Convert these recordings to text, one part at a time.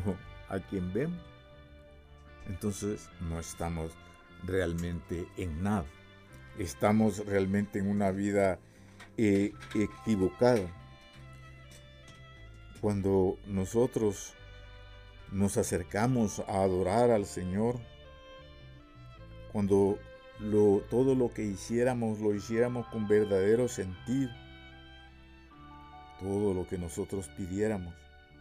a quien vemos, entonces no estamos realmente en nada. Estamos realmente en una vida equivocada. Cuando nosotros nos acercamos a adorar al Señor, cuando todo lo que hiciéramos, lo hiciéramos con verdadero sentido, todo lo que nosotros pidiéramos,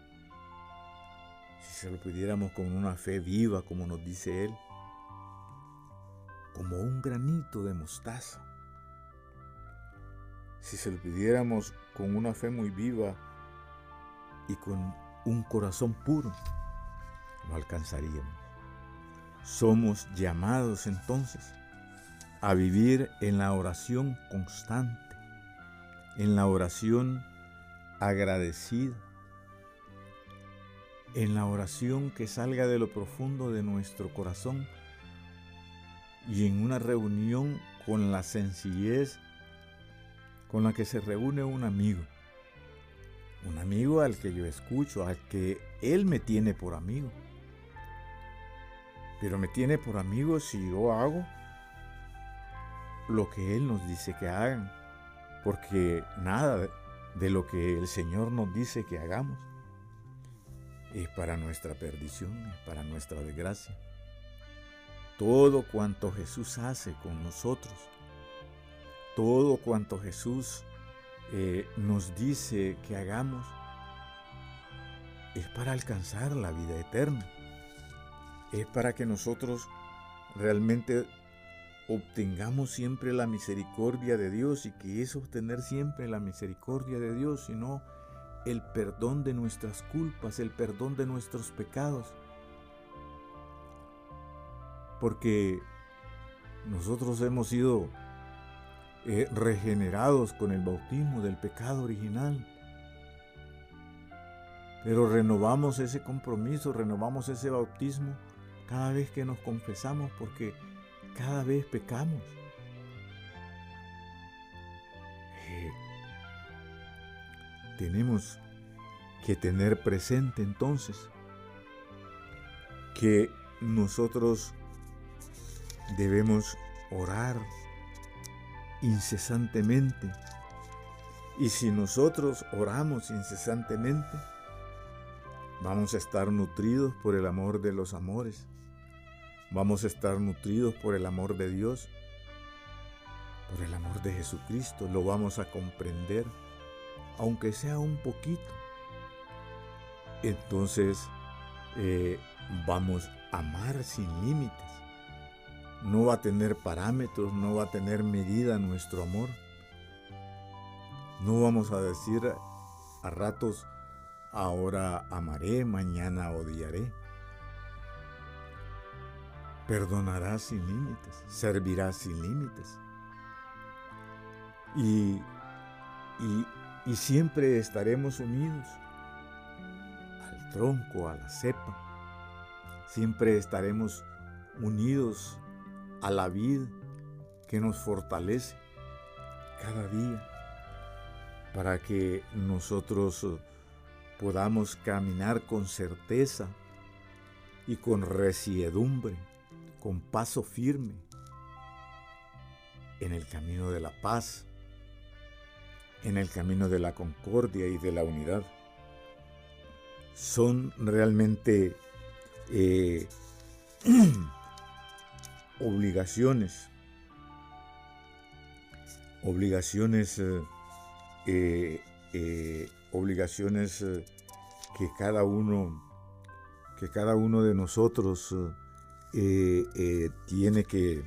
si se lo pidiéramos con una fe viva, como nos dice Él, como un granito de mostaza, si se lo pidiéramos con una fe muy viva y con un corazón puro, lo alcanzaríamos. Somos llamados entonces a vivir en la oración constante, en la oración agradecida, en la oración que salga de lo profundo de nuestro corazón y en una reunión con la sencillez con la que se reúne un amigo al que yo escucho, al que él me tiene por amigo. Pero me tiene por amigo si yo hago lo que Él nos dice que hagan, porque nada de lo que el Señor nos dice que hagamos es para nuestra perdición, es para nuestra desgracia. Todo cuanto Jesús hace con nosotros, todo cuanto Jesús nos dice que hagamos, es para alcanzar la vida eterna. Es para que nosotros realmente obtengamos siempre la misericordia de Dios. ¿Y qué es obtener siempre la misericordia de Dios? Sino el perdón de nuestras culpas, el perdón de nuestros pecados. Porque nosotros hemos sido regenerados con el bautismo del pecado original. Pero renovamos ese compromiso, renovamos ese bautismo cada vez que nos confesamos, porque cada vez pecamos. Tenemos que tener presente entonces que nosotros debemos orar incesantemente. Y si nosotros oramos incesantemente, vamos a estar nutridos por el amor de los amores. Vamos a estar nutridos por el amor de Dios, por el amor de Jesucristo. Lo vamos a comprender, aunque sea un poquito. Entonces vamos a amar sin límites. No va a tener parámetros, no va a tener medida nuestro amor. No vamos a decir a ratos, ahora amaré, mañana odiaré. Perdonarás sin límites, servirás sin límites. Y siempre estaremos unidos al tronco, a la cepa. Siempre estaremos unidos a la vid que nos fortalece cada día para que nosotros podamos caminar con certeza y con resiedumbre, con paso firme en el camino de la paz, en el camino de la concordia y de la unidad. Son realmente obligaciones que cada uno de nosotros tiene que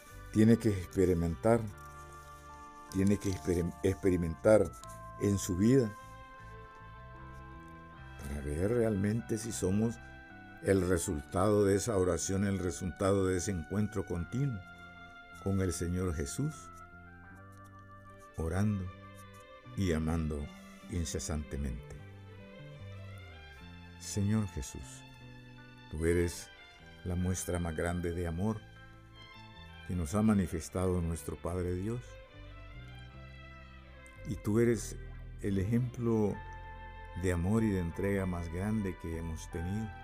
experimentar en su vida para ver realmente si somos el resultado de esa oración, el resultado de ese encuentro continuo con el Señor Jesús, orando y amando incesantemente. Señor Jesús, tú eres la muestra más grande de amor que nos ha manifestado nuestro Padre Dios. Y tú eres el ejemplo de amor y de entrega más grande que hemos tenido.